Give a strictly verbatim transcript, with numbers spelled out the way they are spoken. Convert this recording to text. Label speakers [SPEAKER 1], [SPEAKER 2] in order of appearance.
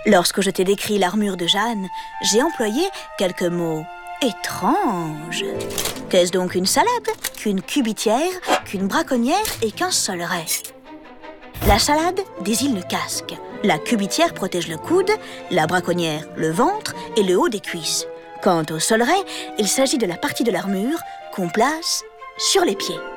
[SPEAKER 1] Lorsque je t'ai décrit l'armure de Jeanne, j'ai employé quelques mots étranges. Qu'est-ce donc qu'une salade, qu'une cubitière, qu'une braconnière et qu'un soleret? La salade désigne le casque, la cubitière protège le coude, la braconnière le ventre et le haut des cuisses. Quant au soleret, il s'agit de la partie de l'armure qu'on place sur les pieds.